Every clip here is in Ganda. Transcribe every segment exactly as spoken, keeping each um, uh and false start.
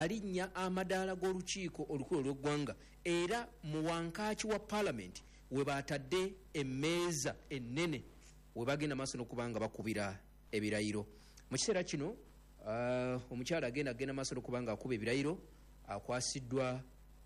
alinnya amadaala g'olukiiko olukulu olw'eggwanga era mu wankaaki wa paalamenti we baatadde emmeeza ennene we bagenda maaso n'okubanga bakubira ebirayiro. Mu kiseera kino uh, omukyala agenda agenda maaso n'okubanga akuba ebirayiro akwasiddwa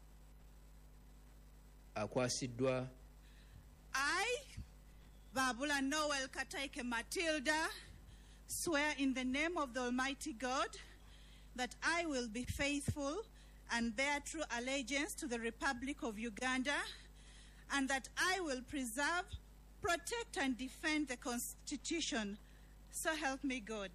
akwasiddwa I, Babula Noel Kataike Matilda, swear in the name of the Almighty God that I will be faithful and bear true allegiance to the Republic of Uganda, and that I will preserve, protect, and defend the Constitution. So help me God.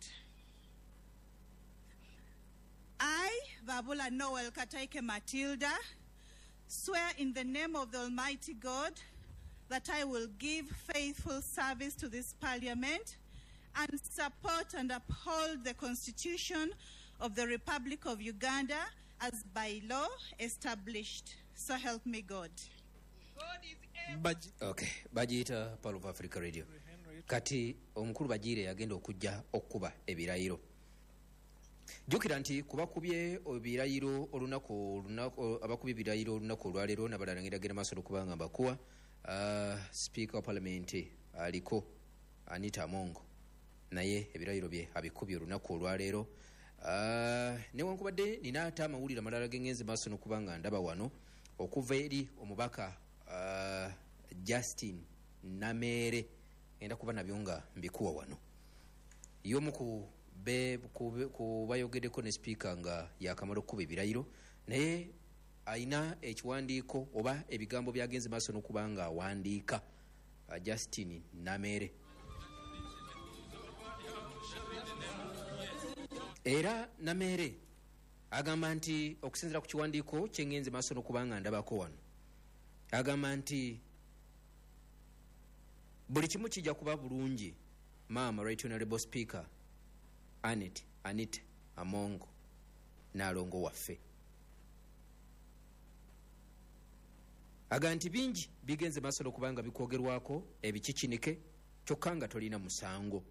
I, Babula Noel Kataike Matilda, swear in the name of the Almighty God that I will give faithful service to this Parliament and support and uphold the Constitution of the Republic of Uganda as by law established. So help me God. God is able. Okay, Bajita, Pearl of Africa Radio. Kati omukulu Bajire yagenda okujja okuba ebirayiro. Jukira nti kubakubye ebirayiro olunaku olunaku abakubye ebirayiro olunaku olwaleero n'abalala ngenda maaso okubanga bakuwa uh, Speaker of Parliament aliko Anita Amongo naye ebirayiro bye abikubye olunaku olwaleero. Uh, newankubadde nina ate amawulire amalala gengenze maaso n'okubanga ndaba wano okuva eri omubaka uh, Justin Namere ngenda kuba nabyo nga mbikuwa wano. Y'omu ku be kubayogeddeko ne speaker nga yakamala okuba ebirayiro naye ayina ekiwandiiko oba ebigambo byagenze maaso n'okubanga awandiika uh, Justin Namere. Era Namere agamba nti okusinzira ku kiwandiiko kyengenze maaso n'okubanga ndabako wano agamba nti buli kimu kijja kuba bulungi maama Right Honorable Speaker Anet Anita Amongo n'alongo waffe. Aga nti bingi bigenze maaso n'okubanga bikwogerwako ebikikinike kyokka nga tolina musango.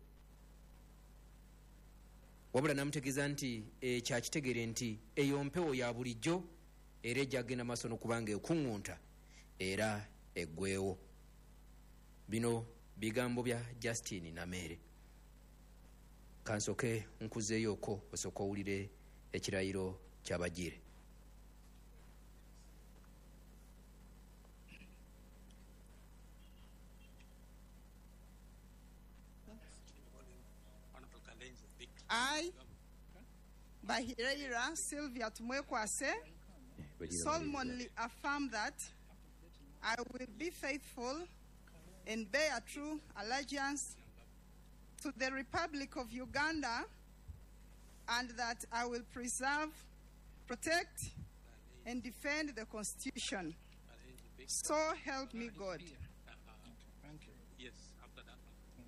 Wabula namutegeeza nti ekyakitegeere nti eyo mpewo ya bulijjo era ejja agenda maaso n'okubanga ekuŋŋunta era eggwewo. Bino bigambo bya Justin Namere. Kansoke nkuzeeyoko osooka owulire ekirayiro ky'Abajire. I, Bahirira Sylvia Tumwekwase, solemnly affirm that I will be faithful and bear true allegiance to the Republic of Uganda, and that I will preserve, protect, and defend the Constitution. So help me God. Thank you. Yes, after that.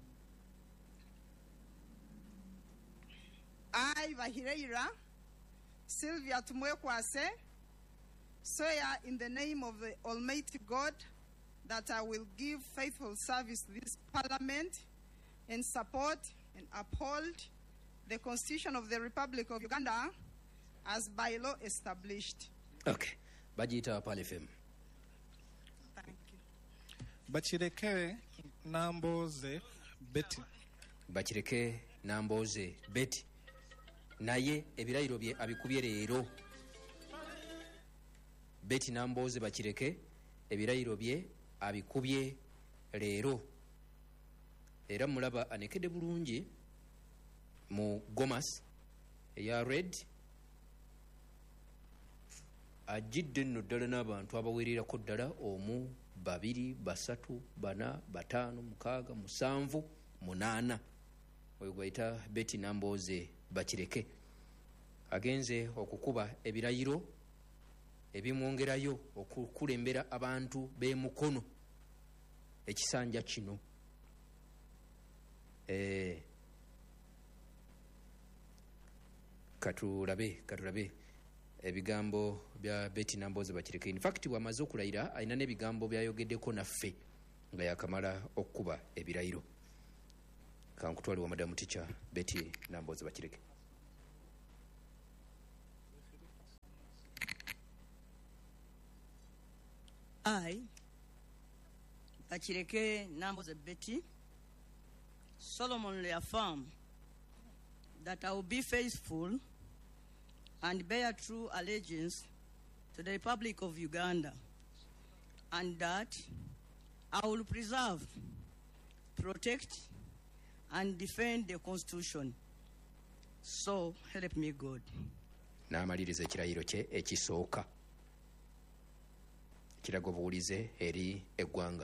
I, Bahireira Sylvia Tumwekwase, swear in the name of the Almighty God that I will give faithful service to this Parliament and support and uphold the Constitution of the Republic of Uganda as by law established. Okay. Bajita Pal F M. Thank you. Bachireke Namboze Betty. Bachireke Namboze Betty. Naye ebirayiro bye abikubye leero. Betty Namboze Bachireke ebirayiro bye abikubye leero. Era mulaba anekedde bulungi mu Gomas eya red ajidde nno ddala n'abantu abaweererako ddala omu babiri basatu bana bataano mukaaga musanvu munaana. Oyo gwayita Betty Namboze Bakireke agenze okukuba ebirayiro ebimwongerayo okukulembera abantu b'emukono ekisanja kino. Eh, katulabe katulabe ebigambo bya Betty Namboze Bakireke. In fact wamaze okulayira ayina n'ebigambo byayogeddeko naffe nga yakamala okukuba ebirayiro. Kankutwali wa Madam Teacher Betty Namboze Bakireke. I, Bachireke Namboze Betty, solemnly affirm that I will be faithful and bear true allegiance to the Republic of Uganda, and that I will preserve, protect, and defend the Constitution. So help me God. N'amaliriza ekirayiro kye ekisooka kiraga obuwulize eri eggwanga.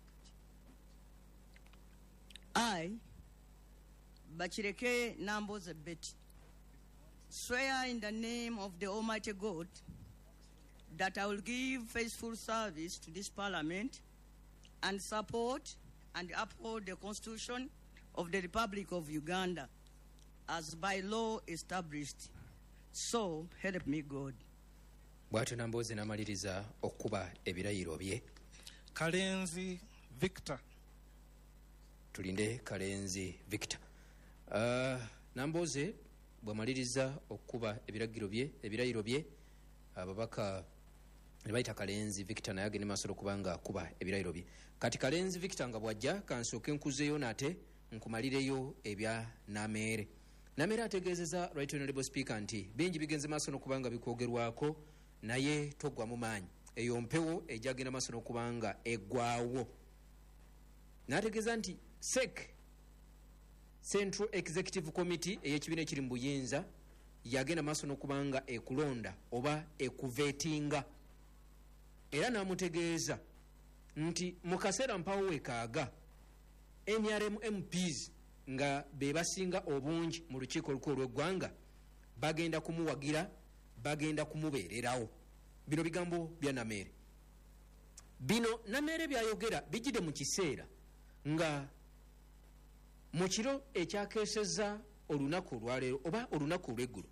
I, Bachireke Namboze Betty, swear in the name of the Almighty God that I will give faithful service to this Parliament and support and uphold the Constitution of the Republic of Uganda as by law established. So help me God. Bw'atyo Nambooze n'amaliriza okuba ebirayiro bye. Kalenzi Victor. Tulinde Kalenzi Victor. Uh, Nambooze bw'amaliriza okuba ebiragiro bye ebirayiro bye ababaka ne bayita Kalenzi Victor naye agende maaso okubanga akuba ebirayiro bye. Kati Kalenzi Victor nga bw'ajja kansooke nkuzeeyo nate nkumalireyo ebya Nameere. Nameere ategeezeza Right Honorable Speaker nti bingi bigenze maaso n'okubanga bikwogerwako naye toggwa mu maanyi eyo mpewo ejagenda maaso n'okubanga eggwaawo. N'ategeeza nti S E C Central Executive Committee ey'ekibiina ekiri mu buyinza yagenda maaso n'okubanga ekulonda oba ekuveetinga, era n'amutegeeza nti mu kaseera mpawo wekaaga N R M M Ps nga be basinga obungi mu lukiiko olukulu olw'eggwanga bagenda kumuwagira, bagenda kumubeererawo. Bino bigambo bya Nameere. Bino Nameere byayogera bijjide mu kiseera nga mu kiro ekyakeesezza olunaku olwaleero oba olunaku olw'eggulu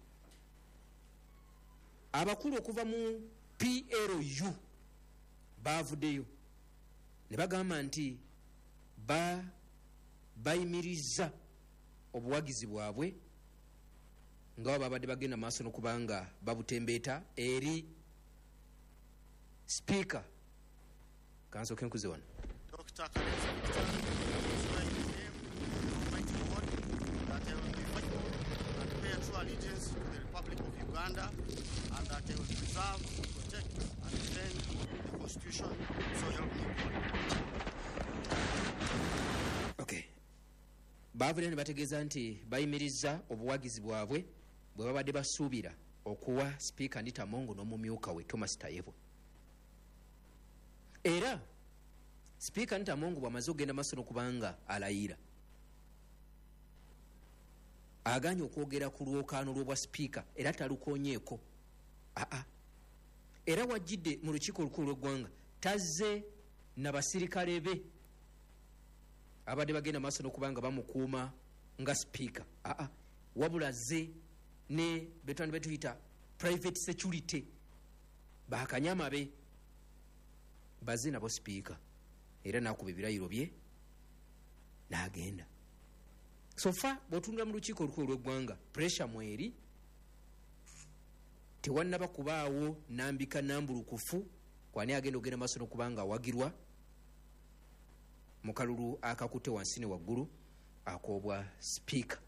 abakulu okuva mu P L U baavuddeyo ne bagamba nti ba bayimirizza obuwagizi bwabwe nga baba babadde bagenda maaso n'okubanga babutembeeta eri Speaker. Kansooke nkuze wano. Doctor Kalenzi Victor, swear in the name of Almighty God that I will be faithful and bear true allegiance to the Republic of Uganda, and that I will preserve, protect, and defend the Constitution. So help me God. Okay. Baavudde ne bategeeza nti bayimirizza obuwagizi bwabwe bwe babadde basuubira okuwa Speaker Anita Mongo n'omumyuka we Thomas Tayebwa. Era Speaker Anita Mongo bw'amaze okugenda maaso n'okubanga alayira aganye okwogera ku lwokaano lw'obwa Speaker era talukoonyeeko. Aa era wajjidde mu lukiiko olukulu lw'eggwanga tazze n'abasirikale be abadde bagenda maaso n'okubanga bamukuuma nga Speaker. Aa wabula zze ne betwani betuyita private security bakanyama be bazze nabo Speaker era n'akuba ebirayiro bye n'agenda. So far bw'otunula mu lukiiko olukulu lw'eggwanga pressure mweri tewannaba kubaawo nambika nambulukufu kwani agenda ogenda maaso n'okubanga awagirwa mu kalulu akakutte wansi ne waggulu akoobwa Speaker.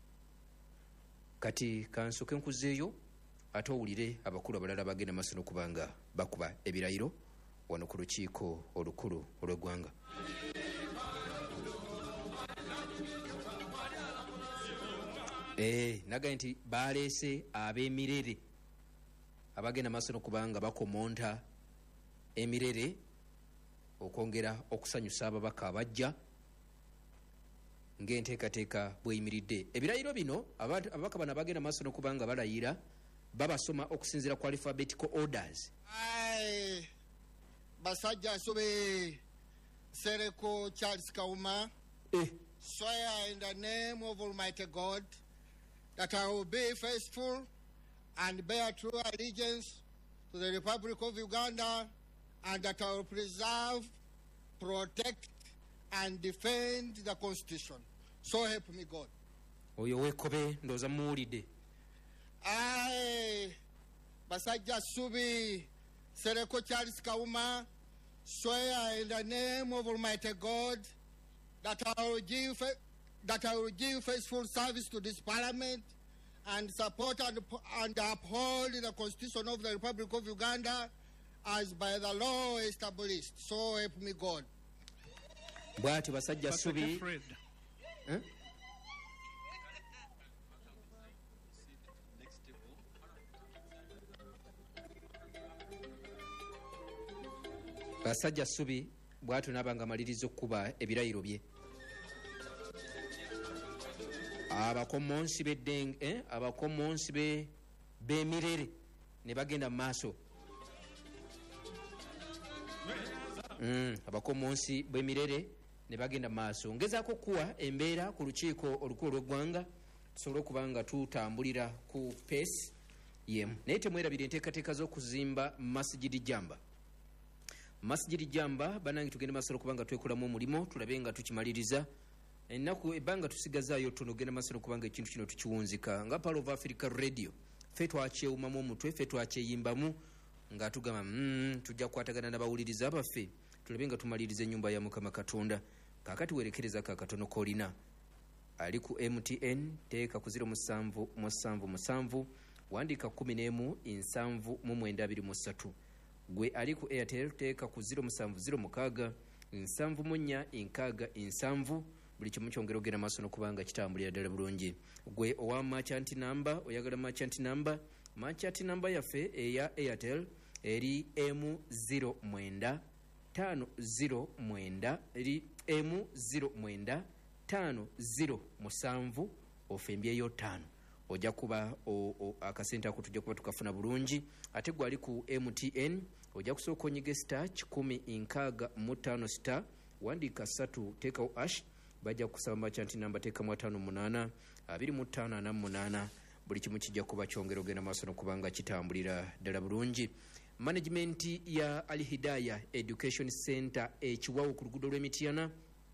Kati kansooke nkuzeeyo ate owulire abakulu abalala bagenda maaso n'okubanga bakuba ebirayiro wano ku lukiiko olukulu olw'eggwanga. Eh, nagaye nti baleese ab'emirere abagenda maaso n'okubanga bakomonta emirere okwongera okusanyusa ababaka abajja ng'enteekateeka bweyimiridde. Ebirayiro bino ababaka bano abagenda maaso n'okubanga balayira babasoma okusinziira ku alphabetical orders. I, Basajja Nsube Sereko Charles Kauma, Eh, swear in the name of Almighty God that I will be faithful and bear true allegiance to the Republic of Uganda, and that I will preserve, protect, and defend the Constitution. So help me God. oyo weekobe ndooza muwulidde. I, Basajja Subi Sereko Charles Kauma, swear in the name of Almighty God that I will give fa- that I will give faithful service to this Parliament and support and, and uphold the Constitution of the Republic of Uganda as by the law established. So help me God. Bwati basajja Pastor subi. Fred. Eh? basajja subi bwatu nabanga maliriza okuba ebirayiro bye abakomonsi beddenge eh? abakomonsi be bemirere ne bagenda mu maaso mm, abakomonsi bemirere ne bagenda mu maaso ngezaako okuwa embeera ku lukiiko olukulu lw'eggwanga tusobole okuba nga tutambulira ku peesi yemu naye temwerabira enteekateeka z'okuzimba masigidi jamba masigidi jamba banange tugende maaso okuba nga twekolamu omulimo tulabe nga tukimaliriza ennaku ebbanga tusigazaayo tono ogenda maaso okuba nga ekintu kino tukiwunzika nga Pearl of Africa Radio ffe twakyewumamu omutwe ffe twakyeyimbamu nga tugamba mm, tujja kukwatagana n'abawuliriza baffe tulabe nga tumaliriza ennyumba ya Mukama Katonda kaakati werekereza kakatono kolina ali ku M T N teeka ku zero musanvu musanvu musanvu wandiika kumi n'emu nsanvu mu mwenda abiri mu ssatu gwe ali ku Airtel teeka ku zero musanvu zero mukaaga nsanvu mu nnya nkaaga nsanvu buli kimu kyongera ogenda maaso n'okubanga kitambulira ddala bulungi gwe owa merchant number oyagala merchant number merchant number yaffe eya Airtel eri M zero mwenda tano zero mwenda eri M zero mwenda tano zero musanvu ofembyeyo tano ojja kuba akasente ako tujja kuba tukafuna bulungi ate gwe ali ku M T N ojja kusooka onyiga star kikumi nkaaga mu ttaano star wandiika ssatu teekawo ash bajja kusaba merchant namba teekamu ataano munaana abiri mu ttaano ana munaana buli kimu kijja kuba kyongera ogenda maaso n'okubanga kitambulira ddala bulungi management ya Al Hidaya Education Center ekiwawu ku luguudo lw'Emityana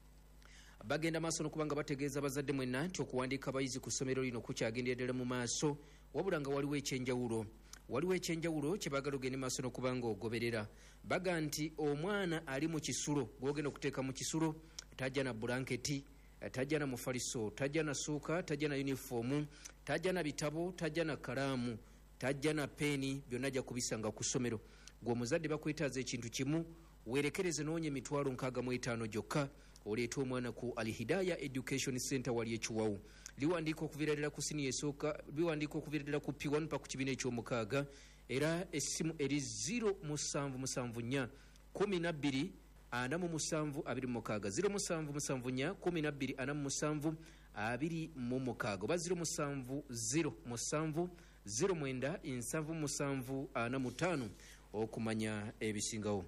bagenda maaso n'okubanga bategeeza abazadde mwenna nti okuwandiika abayizi ku ssomero lino kukyagendera ddala mu maaso wabula nga waliwo ekyenjawulo waliwo ekyenjawulo kye baagala ogende maaso n'okubanga ogoberera baga nti omwana ali mu kisulo gw'ogenda okuteeka mu kisulo tajja na bulanketi tajja na mufaliso tajja na suuka tajja na yunifoomu tajja na bitabo tajja na kalaamu tajja na peeni byonna ajja kubisanga ku ssomero gwe omuzadde bakwetaaza ekintu kimu weerekereze noonya emitwalo nkaaga mu etaano gyokka oleeta omwana ku Al Hidaya Education Center wali ekiwawu liwandiika okuviira ddala ku siniya esooka liwandiika okuviira ddala ku P one pa ku kibiina eky'omukaaga era essimu eri zero musanvu musanvu nnya kumi na bbiri ana mu musanvu abiri mu mukaaga zero musanvu musanvu nnya kumi na bbiri ana mu musanvu abiri mu mukaaga oba zero musanvu zero musanvu zero mwenda nsanvu musanvu ana mu ttaano okumanya ebisingawo.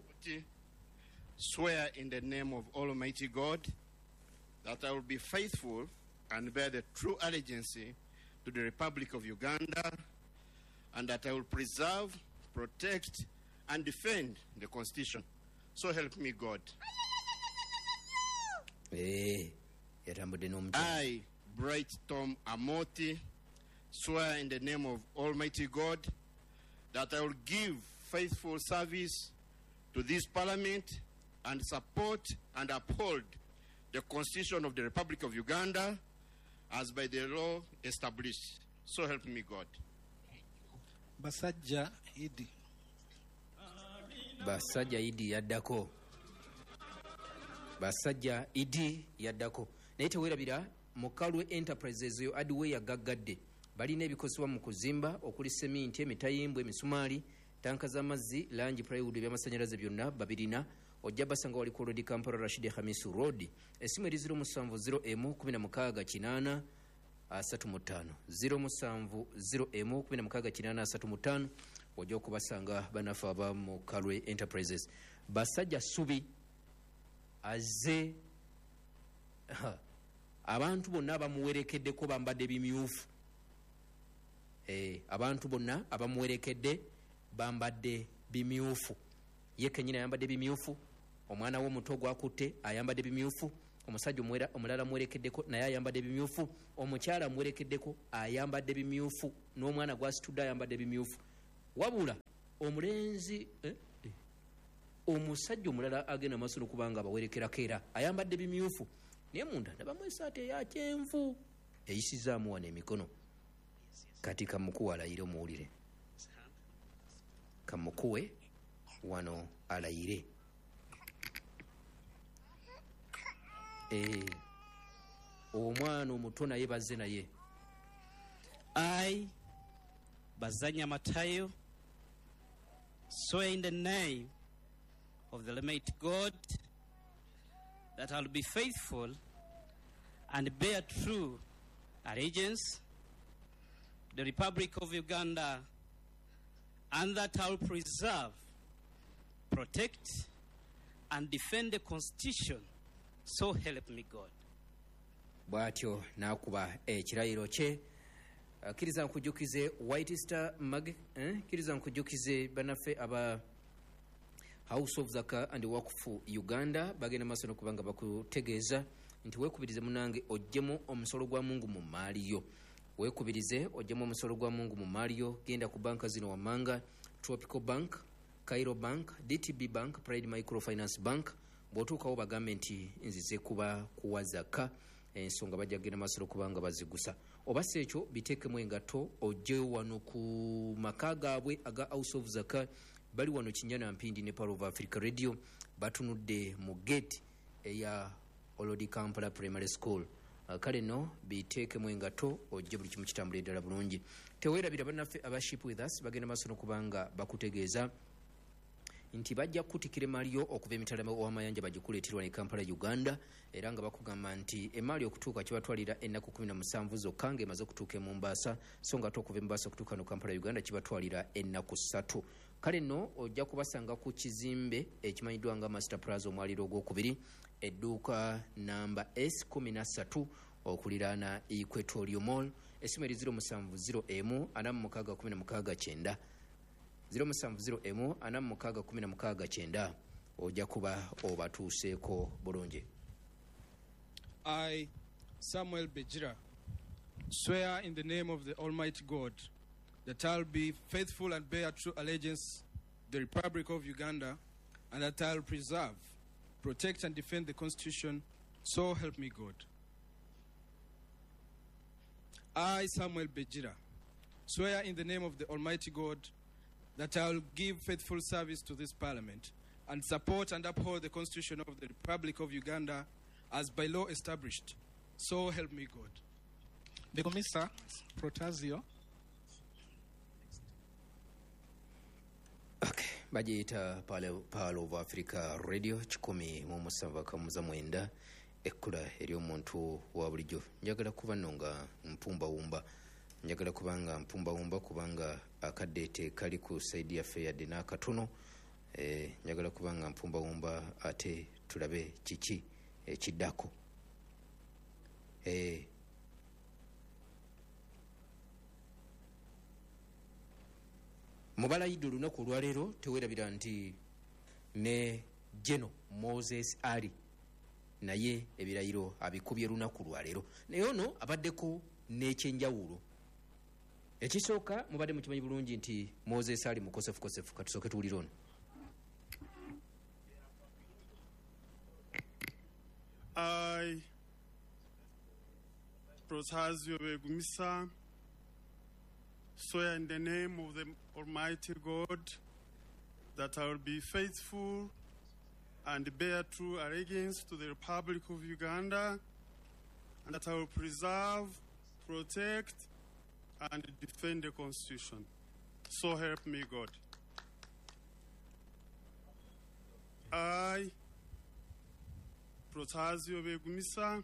Swear in the name of Almighty God that I will be faithful and bear the true allegiance to the Republic of Uganda, and that I will preserve, protect, and defend the Constitution. So help me God. Eh, yatambudde n'omukyala. I, Bright Tom Amoti, swear in the name of Almighty God that I will give faithful service to this Parliament and support and uphold the Constitution of the Republic of Uganda as by the law established. So help me God. Basajja Idi. Basajja Idi yaddako. Basajja Idi yaddako. Naye teweerabira Mukalwe Enterprises yo Adway yagaggadde. Balina ebikozesebwa mu kuzimba okuli seminti, emitayimbwa, emisumaali, tanka z'amazzi, langi, plywood by'amasannyalaze byonna babirina. Ojja basanga wali ku Road Kampala Rashid Hamisu Road. Essimu eri zero musanvu zero emu kumi na mukaaga kinaana asatu mu ttaano zero musanvu zero emu kumi na mukaaga kinaana asatu mu ttaano ojja okubasanga banafu aba mu Kalwe Enterprises. Basajja Subi azze ha, abantu bonna abamuwerekeddeko bambadde bimyufu. Eh, abantu bonna abamuwerekedde bambadde bimyufu. Ye kenyina ayambadde bimyufu, omwana w'omuto gwakutte ayambadde bimyufu, omusajja omwera omulala mwerekeddeko naye ayambadde bimyufu, omukyala mwerekeddeko ayambadde bimyufu, n'omwana gwasitudde ayambadde bimyufu. Wabula omulenzi eh, eh. omusajja omulala agenda maaso n'okubanga abawerekerako era ayambadde bimyufu naye munda ndabamu esaati eya kyenvu eyisizaamu wano emikono kati kamukuwe alayire omuwulire kamukuwe wano alayire e, omwana omuto naye bazze naye. I, Bazanya Matayo, swear in the name of the Almighty God that I will be faithful and bear true allegiance to the Republic of Uganda, and that I will preserve, protect, and defend the Constitution, so help me God. Bwatyo nakuba ekirayiro kye. Kiriza nkujukize White Star Mag eh? Kiriza nkujukize banafe aba House of Zaka and Wakfu Uganda bagenda masono kubanga bakutegeeza nti wekubirize munange ojjemu omusolo gwa Mungu mu maaliyo. Wekubirize ojjemu omusolo gwa Mungu mu maaliyo. Genda ku banka zino wamanga Tropical Bank, Cairo Bank, D T B Bank, Pride Microfinance Bank. Bwotuukawo bagambe nti nzize kuba kuwa zaka ensonga bajja genda masolo kubanga bazigusa. Obase ekyo biteekemu engato ojje wano ku maka gaabwe aga House of Zaka bali wano Kinyana Mpindi ne Power of Africa Radio batunudde mu gate eya Olodi Kampala Primary School. Uh, kale no biteekemu engato ojje buli kimu kitambule ddala bulungi. Teweerabira bannaffe aba Ship with Us bagenda masono kubanga bakutegeeza nti bajja kutikira Mario okuva emitala w'amayanja bagikuleetirwa ne Kampala Uganda era nga bakugamba nti emaali okutuuka kibatwalira ennaku kumi na musanvu zokka ng'emaze okutuuka e Mombasa so nga ate okuva e Mombasa okutuuka no Kampala Uganda kibatwalira ennaku ssatu. Kale nno ojja kubasanga ku kizimbe ekimanyiddwa nga Master Plaza omwaliro ogwokubiri edduuka namba S kumi na ssatu okuliraana Equatorial Mall. Essimu eri zero musanvu zero emu ana mu mukaaga kumi na mukaaga kyenda zero musanvu zero emu ana mu mukaaga kumi na mukaaga kyenda ojja kuba obatuuseeko bulungi. I, Samuel Bejira, swear in the name of the Almighty God that I'll be faithful and bear true allegiance to the Republic of Uganda, and that I'll preserve, protect, and defend the Constitution, so help me God. I, Samuel Bejira, swear in the name of the Almighty God that I will give faithful service to this Parliament and support and uphold the Constitution of the Republic of Uganda as by law established. So help me God. Begomisa Protazio. Okay. Bajiyita Power of Africa Radio kikumi mu musanvu akamuza mwenda ekkula eri omuntu wa bulijjo. Njagala kuba nno nga mpumbawumba. Njagala kubanga mpumbawumba kubanga akadete kali ku saidi yaffe yadde n'akatono. Eh, njagala kubanga mpumbawumba ate tulabe kiki ekiddako. Eh, mubalayidde olunaku olwaleero teweerabira nti ne Geno Moses Ali naye ebirayiro abikubye lunaku lwaleero. Naye ono abaddeko n'ekyenjawulo. Ekisooka mubadde mukimanyi bulungi nti Moses Ali mukosefu kosefu. Katusooke tuwulire ono. I, Protazio Begumisa, swear in the name of the Almighty God that I will be faithful and bear true allegiance to the Republic of Uganda, and that I will preserve, protect, and defend the Constitution. So help me God. I, Protazio Begumisa,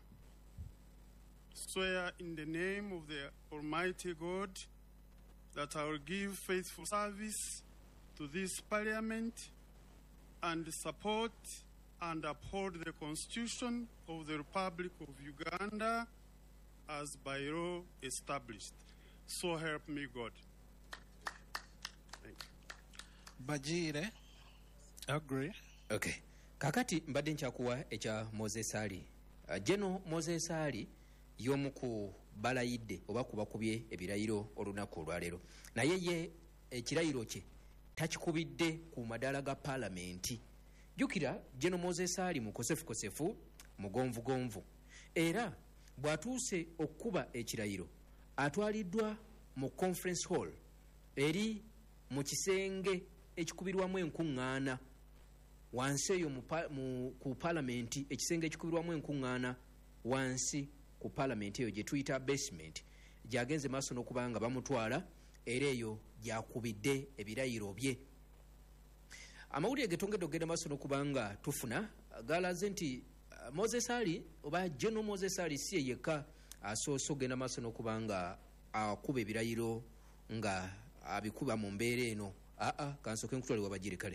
swear in the name of the Almighty God that I will give faithful service to this Parliament and support and uphold the Constitution of the Republic of Uganda as by law established. So help me God. Thank you. Bajire, agree. Okay. Kakati mbadde nkyakuwa ekya Moses Ali. Uh, Geno Moses Ali y'omu ku balayidde oba ku bakubye ebirayiro olunaku olwaleero. Naye ye ekirayiro kye takikubidde ku madaala ga paalamenti. jukira General Moses Ali mukosefu kosefu mugonvu gonvu era bwatuuse okuba ekirayiro atwaliddwa mu conference hall eri mu kisenge ekikubirwamu enkuŋŋaana wansi eyo ku palamenti ekisenge ekikubirwamu enkuŋŋaana wansi ku palamenti eyo gye tuyita basement gyagenze maaso n'okuba nga bamutwala era eyo gyakubidde ebirayiro bye. Amawulire getongedde okugenda maaso n'okuba nga tufuna galaze nti Moses Ali oba General Moses Ali si ye yekka asoose okugenda maaso n'okuba nga akuba ebirayiro nga abikuba mu mbeera eno. Aa kansooke nkutwale wabagire kale.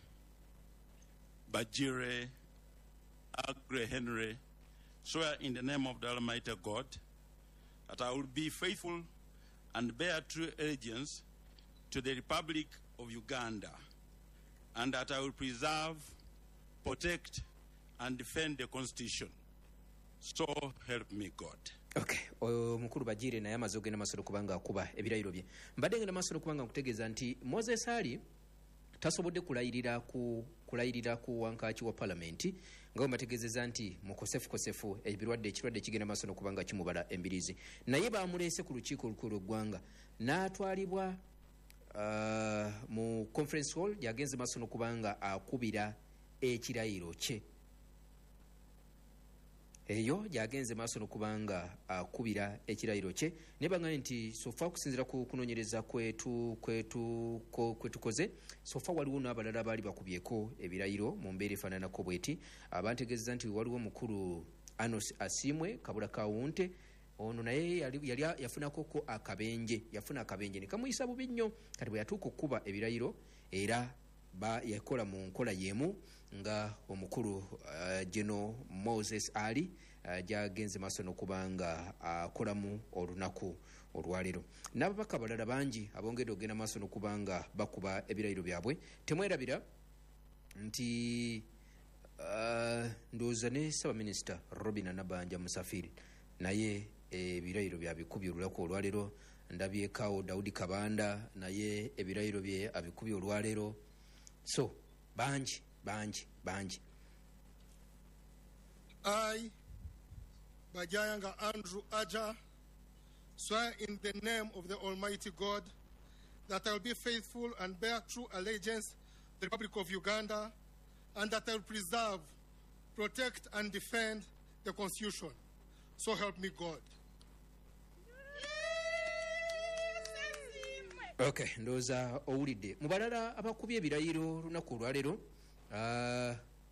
Bajire Agre Henry swear in the name of the Almighty God that I will be faithful and bear true allegiance to the Republic of Uganda, and that I will preserve, protect, and defend the Constitution. So help me God. Okay, omukulu Bajire naye amaze okugenda maaso n'okubanga akuba ebirayiro bye. Mbadde ngenda maaso n'okubanga nkutegeeza nti Moses Ali tasobodde kulayirira ku kulayirira ku wankaaki wa palamenti nga bwe mbategeezezza nti mukosefu kosefu ebirwadde ekirwadde kigenda maaso n'okubanga kimubala embirizi, naye baamuleese ku lukiiko olukulu lw'eggwanga n'atwalibwa uh, mu conference hall gyagenze maaso n'okubanga akubira ekirayiro kye. Eyo gyagenze maaso n'okubanga akubira ekirayiro kye nebanga nti sofa okusinziira ku kunoonyereza kwetu kwetu kwetukoze sofa waliwo n'abalala baali bakubyeko ebirayiro mu mbeera efaananako bweti. Abantegeeza nti waliwo mukulu Anos Asimwe Kabula Kawunte, ono naye yali yafunakoko akabenje yafuna akabenje ne kamuyisa bubi nnyo kati bwe yatuuka okukuba ebirayiro era ba yakola mu nkola yemu nga omukulu uh, General Moses Ali uh, gyagenze maaso n'okubanga akolamu uh, olunaku olwaleero. N'ababaka balala bangi abongedde okugenda maaso n'okubanga bakuba ebirayiro byabwe. Temwerabira nti uh, ndowooza ne Ssaabaminisita Robin Nabanja Musafiri naye ebirayiro byabikubye olunaku olwaleero. Ndabyekaawo Daudi Kabanda naye ebirayiro bye abikubye olwaleero. So banji banji banji. I Bajayanga Andrew Aja swear in the name of the Almighty God that I will be faithful and bear true allegiance to the Republic of Uganda, and that I will preserve, protect, and defend the Constitution. So help me God. Okay, ndowooza owulidde. Mu balala abakubye ebirayiro lunaku olwaleero uh,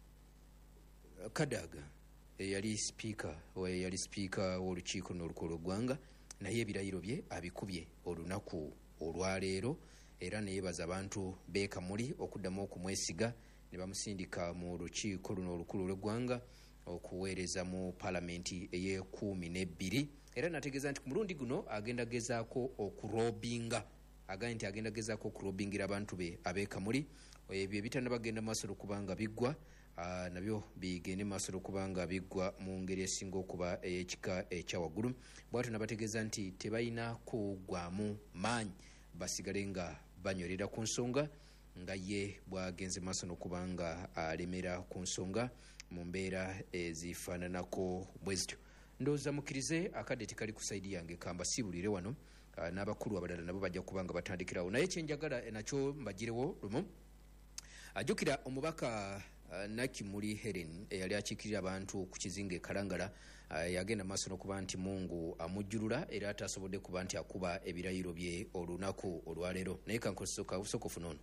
Kadaga eyali sipiika eyali sipiika w'olukiiko n'olukulu lw'eggwanga naye ebirayiro bye abikubye olunaku olwaleero era neyebaza abantu beekamuli okuddamu okumwesiga ne bamusindika mu lukiiko luno olukulu lw'eggwanga okuweereza mu palamenti ey'ekumi n'ebbiri era nategeeza nti ku mulundi guno agenda gezaako okurobinga agambye nti agenda gezaako okurobingira abantu be abeekamuli. Ebyo ebitannabagenda maaso okubanga biggwa uh, nabyo bigende maaso okubanga biggwa mu ngeri esinga okuba ey'ekika ekyawaggulu. Bwatyo nabategeeza nti tebalina kuggwamu maanyi basigale nga banywerera ku nsonga nga ye bwagenze maaso n'okubanga alemera ku nsonga mu mbeera ezifaananako bwe zityo. Ndowooza mukkirize akadde tekali ku saidi yange kambasiibulire wano. Uh, n'abakulu abalala nabo bajja kubanga batandikirawo naye kyenjagala nakyo mbagirewo lumu. Ajjukira uh, omubaka uh, Nakimuli Helen eyali eh, akiikirira abantu ku kizinga ekalangala uh, yagenda maaso n'okuba nti Mungu amujjulula era atasobodde kuba nti akuba ebirayiro bye olunaku olwaleero naye kankosoka usoko funono.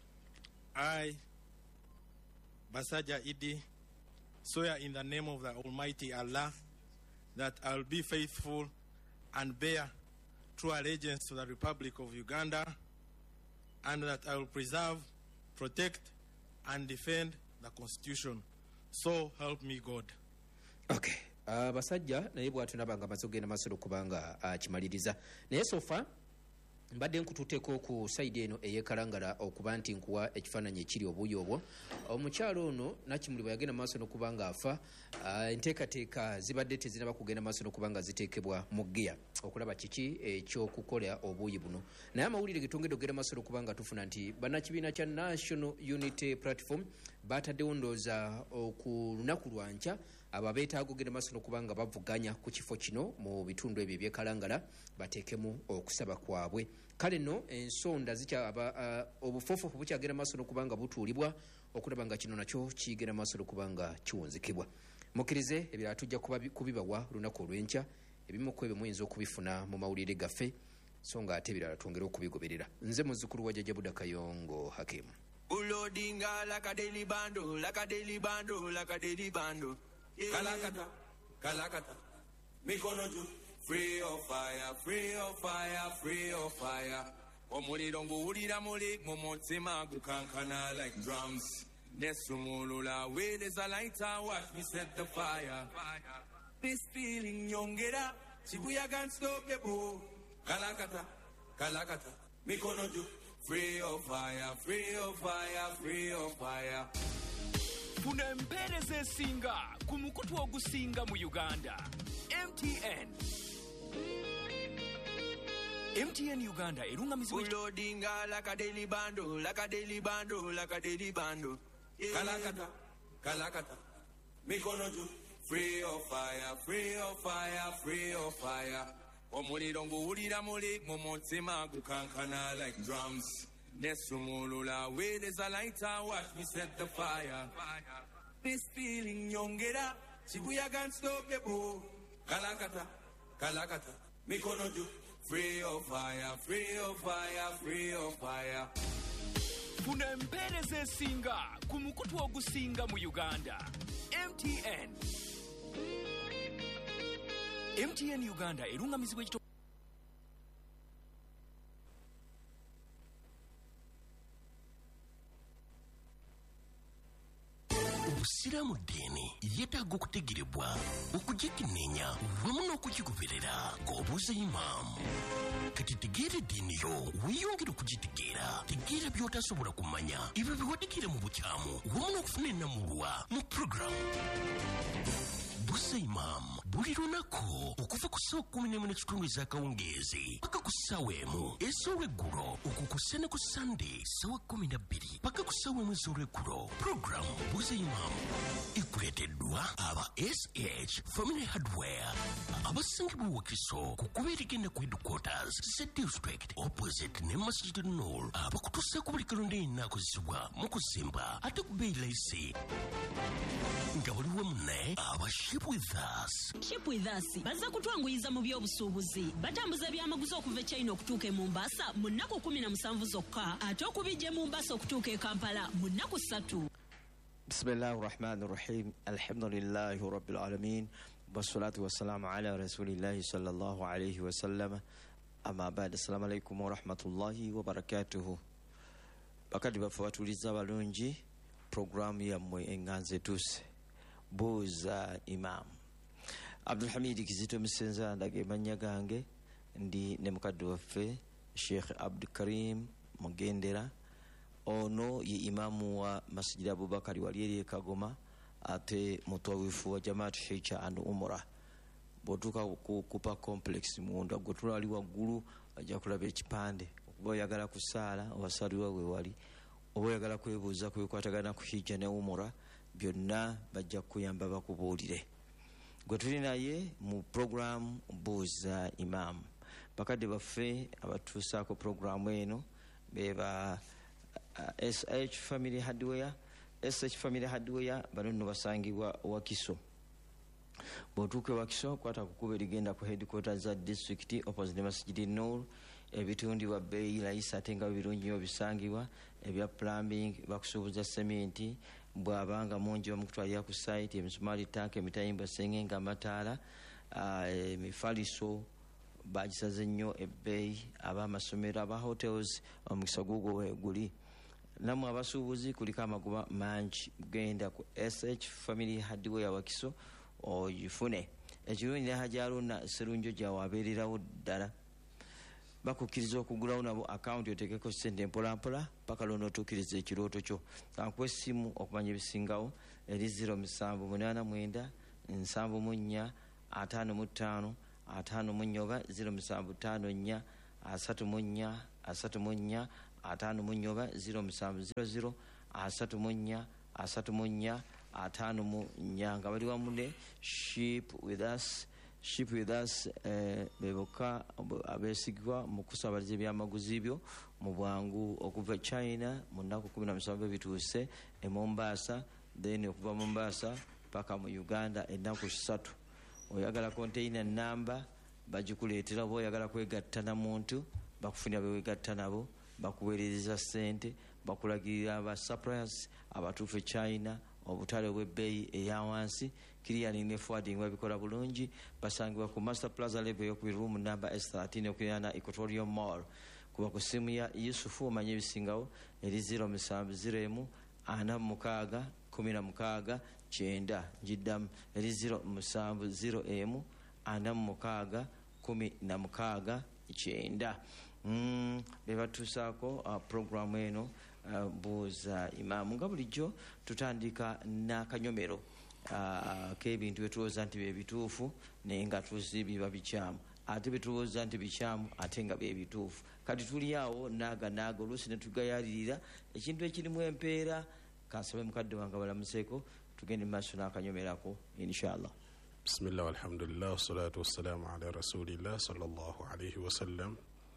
I Basaja Idi swear in the name of the Almighty Allah that I will be faithful and bear true allegiance to the Republic of Uganda, and that I will preserve, protect, and defend the Constitution. So help me God. Okay. Uh, basajja naye bw'atyo nabanga amaze okugenda maaso okubanga akimaliriza naye sofa mbadde nkututeeko ku saidi eno ey'ekalangala okuba nti nkuwa ekifaananyi ekiri obuuyi obwo. Omukyalo ono Nakimuli bwe yagenda maaso n'okubanga afa uh, enteekateeka zibadde tezinaba kugenda maaso n'okubanga ziteekebwa mu geya. okulaba kiki ekyokukola obuuyi buno. Naye amawulire getongedde ogera masolo kubanga tufuna nti bannakibiina kya National Unity Platform bataddewo ndooza ku lunaku lwankya abo abeetaaga ogera masolo kubanga bavuganya ku kifo kino mu bitundu ebyo ebyekalangala bateekemu okusaba kwabwe. Kale nno ensonda zikyaba obufoofo bukyagera masolo kubanga butuulibwa okulaba nga kino nakyo kiyigera masolo kubanga kiwunzikibwa. Mukkirize ebirala tujja kubibawa lunaku olw'enkya, ebimu ku ebyo muyinza okubifuna mu mawulire gaffe so nga ate ebirala twongere okubigoberera. Nze muzzukulu wa Jjajja Buda Kayongo Hakim. Ulodinga like a daily bando, like a daily bando, like a daily bando. Kalakata, kalakata, mikono juu. Free of fire, free of fire, free of fire. Omuliro nguwulira muli mu mutima gukankana like drums. Nesumulula where there's a lighter, watch me set the fire. This feeling yongera, Shibuya can't stop the boo. Kalakata, kalakata, mikono juu. Free of fire, free of fire, free of fire. Funa empeereza esinga ku mukutu ogusinga mu Uganda. M T N. M T N Uganda erungamizibwa Ulodinga like a daily bando, like a daily bando, like a daily bando. Kalakata, kalakata, mikono juu. Free of fire, free of fire, free of fire. Omuliro nguwulira muli mu mutima gukankana like drums. Nesumulula where there's a lighter, watch me set the fire. This feeling yongera, Shibuya can't stop the boo. Kalakata, kalakata, mikono juu. Free of fire, free of fire, free of fire. Funa empeereza esinga ku mukutu ogusinga mu Uganda. M T N. M T N Uganda erungamizibwa ekito Obusiraamu ddiini yeetaaga okutegerebwa, okugikenneenya wamu n'okukigoberera ng'obuuza imaamu. Kati tegeera eddiini yo weeyongera okugitegeera, tegeera by'otasobola kumanya ebyo biwadikira mu bukyamu wamu n'okufuna ennamulwa mu puroguramu Buuza Imam buli lunaku okuva ku ssaawa kkumi n'emu n'ekitundu ez'akawungeezi paka ku ssaawa emu ez'olweggulo, okukussa ne ku Sunday ssaawa kkumi na bbiri paka ku ssaawa emu ez'olweggulo. Puroguramu Buuza Imam ekuleeteddwa aba S H Family Hardware abasangibwa e Wakiso ku kkubo erigenda ku headquarters Z District opposite ne Masjid Noor, abakutuusaako buli kalonda yenna akozesebwa mu kuzimba ate ku bbeeyi layisi nga buli wamu ne aba Ship with Us. Ship with Us baza kutwanguyiza mu by'obusuubuzi, batambuza ebyamaguzi okuva e China okutuuka e Mombasa mu nnaku kumi na musanvu zokka, ate okubijja e Mombasa okutuuka e Kampala mu nnaku ssatu. Bismillahi rahmani rahim, alhamdulillahi rabbil alamin, wassalatu wassalamu ala rasulillahi sallallahu alayhi wa sallam, amma ba'd. Assalamu alaikum wa rahmatullahi wa barakatuhu. Bakati baffe batuliza abalungi, programu yammwe enganze tuuse Buuza Imam. Abdul Hamid Kizito Misenza ndage manya gange, ndi ne mukadde waffe Sheikh Abdul Karim Mugendera. Ono ye imamu wa Masjid Abubakar wali eri Kagoma, ate mutwawifu wa Jamaat Hijja and Umrah. Botuka ku Kupa Complex munda gotula ali waggulu ajja kulaba ekipande okuba oyagala kusaala obasalirwa we wali, oba oyagala kwebuuza kwekwatagana ku Hijja ne Umrah, byonna bajja kuyamba bakubuulire. Gwe tuli naye mu program Buuza Imam. Bakadde baffe abatuusaako programu eno beba uh, S H Family Hardware. S H Family Hardware bano nno basangibwa Wakiso. Bw'otuuka Wakiso kwata kukuba erigenda ku headquarters za district opposite Masjid Noor. Ebitundibwa bbeeyi layisi ate nga birungi nnyo bisangibwa. Ebya plumbing bakusuubuza sementi, bw'abanga mungi bamukutwalira ku site, emisumaali tanka, emitayimbwa, sengenge, amataala, emifaliso bagisaze nnyo ebbeeyi. Ab'amasomero, aba hotels omukisa gugwo weeguli. Nammwe abasuubuzi kuliko amagoba mangi, genda ku S H Family Hardware Wakiso ogifune. Ekirungi ne Hajji Haruna Sserunjo gyawabeererawo ddala. Bakukkiriza okugulawo nabo account oteekeko ssente mpola mpola paka lw'onootuukiriza ekirooto kyo. Kankuwa essimu okumanya ebisingawo eri zero musanvu munaana mwenda nsanvu mu nnya ataano mu ttaano ataano mu nnya oba zero musanvu ttaano nnya asatu mu nnya asatu mu nnya ataano mu nnya oba zero musanvu zero zero asatu mu nnya asatu mu nnya ataano mu nnya nga bali wamu ne ship with us ship with us eh, beboka abesigwa mu kusabaliza ebyamaguzi byo mu bwangu okuva China mu nnaku kumi na musanvu ebituuse e Mombasa, then okuva Mombasa paka mu Uganda ennaku ssatu. Oyagala container namba bagikuleetera, oba oyagala kwegatta na muntu bakufunira bewegatta nabo, bakuweereza ssente, bakulagirira aba suppliers abatuufu e China, obutale obw'ebbeeyi eya wansi, clearing ne forwarding babikola bulungi. Basangibwa ku Master Plaza level ey'okubiri room number S thirteen okuliraana Equatorial Mall. Kuba ku ssimu ya Yusufu omanye ebisingawo eri zero musanvu zero emu ana mukaaga kumi na mukaaga kyenda. Njiddamu eri zero musanvu zero emu ana mukaaga kumi na mukaaga kyenda. Mm, bebatuusaako uh, programu eno uh, buuza imaamu. Nga bulijjo tutandika n'akanyomero uh, k'ebintu betulowooza nti bebituufu naye nga tuzi biba bikyamu, ate betulowooza nti bikyamu ate nga bebituufu. Kati tuli awo naaga naaga oluusi ne tugayalirira ekintu ekirimu empeera. Kansabe mukadde wange balamuseeko tugende mu maaso n'akanyomerako inshallah. Bismillah walhamdulillah wassalatu wassalamu ala rasulillah sallallahu alayhi wasallam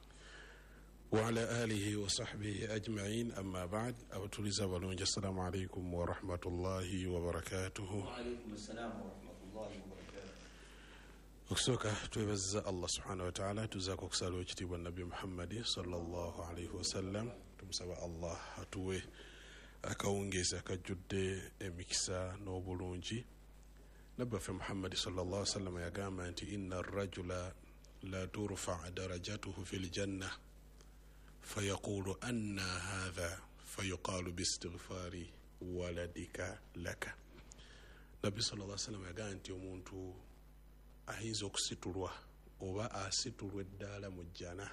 wa ala alihi wa sahbihi ajma'in, amma ba'd. Abatuliza balungi, assalamu alaykum wa rahmatullahi wa barakatuhu. Wa alaykum assalam wa rahmatullahi wa barakatuhu. Okusooka twebaza Allah subhanahu wa ta'ala, tuzaako okusala ekitiibwa Nabi Muhammad sallallahu alayhi wasallam. Tumusaba Allah atuwe akawungeezi akajjudde emikisa n'obulungi. Nabbi waffe Muhammad sallallahu alayhi wasallam yagamba nti inna arrajula la turfa darajatuhu fil janna fayaqulu anna hadha fayuqalu biistighfari waladika laka. Nabbi sallallahu alayhi wasallam yagamba nti omuntu ayinza okusitulwa oba asitulwa eddaala mu jjana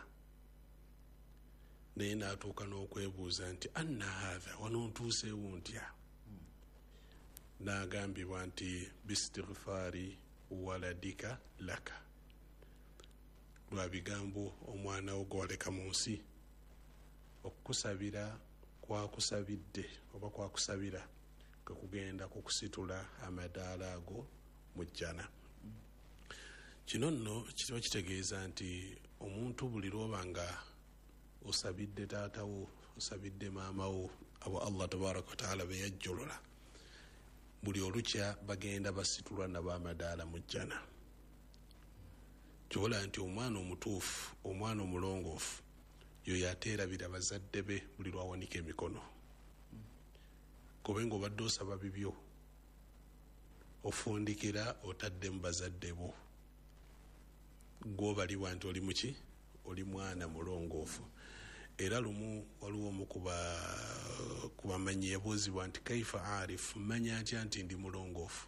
naye n'atuuka n'okwebuuza nti anna hadha, wano ntuuseewo ntya? N'agambibwa nti biistighfari waladika laka, lwa bigambo omwana wo gwaleka mu nsi, okukusabira kwakusabidde oba kwakusabira kakugenda kukusitula amadaala ago mu jjana. Kino nno kiba kitegeeza nti omuntu buli lwoba nga osabidde taatawo, osabidde maamawo, abo Allah tabaraka wa taala be yajjolola, buli olukya bagenda basitulwa nabo amadaala mu jjana. Kyobola nti omwana omutuufu, omwana omulongoofu yoyo ateerabira bazadde be buli lwawanika emikono. Kobe ng'obadde osaba bibyo ofundikira otadde mu bazadde bo, gw'obaliwa nti oli muki? Oli mwana mulongoofu. Era lumu waliwo omu ku bamanyi yabuuzibwa nti kaifa arif, manya atya nti ndi mulongoofu?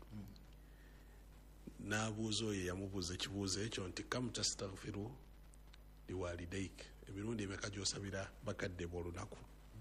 N'abuuza oyo yamubuuza ekibuuzo ekyo nti kam tastaghfiru liwalidaik, emirundi emeka gy'osabira bakadde bo olunaku?